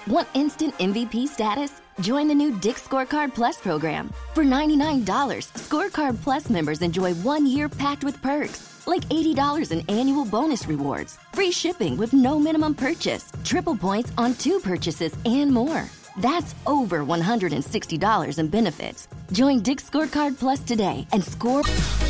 Want instant MVP status? Join the new Dick's Scorecard Plus program. For $99, Scorecard Plus members enjoy 1 year packed with perks, like $80 in annual bonus rewards, free shipping with no minimum purchase, triple points on 2 purchases, and more. That's over $160 in benefits. Join Dick's Scorecard Plus today and score...